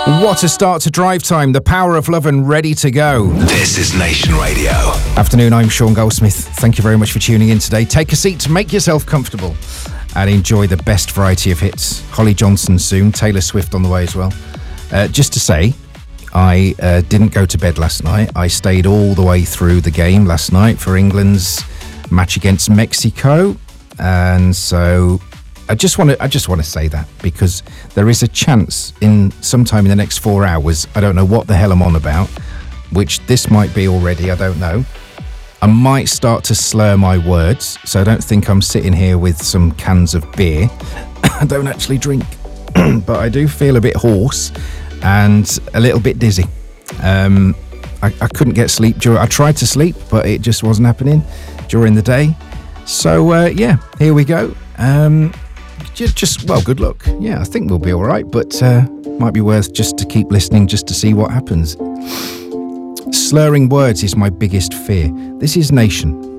What a start to Drive Time, the power of love and ready to go. This is Nation Radio. Afternoon, I'm Sean Goldsmith. Thank you very much for tuning in today. Take a seat, make yourself comfortable and enjoy the best variety of hits. Holly Johnson soon, Taylor Swift on the way as well. Just to say, I didn't go to bed last night. I stayed all the way through the game last night for England's match against Mexico. And so I just want to say that because there is a chance in sometime in the next 4 hours, I don't know what the hell I'm on about, which this might be already, I don't know. I might start to slur my words, so I don't think I'm sitting here with some cans of beer. I don't actually drink, but I do feel a bit hoarse and a little bit dizzy. I couldn't get sleep I tried to sleep, but it just wasn't happening during the day. So yeah, here we go. Well, good luck. Yeah, I think we'll be all right, but might be worth just to keep listening just to see what happens. Slurring words is my biggest fear. This is Nation.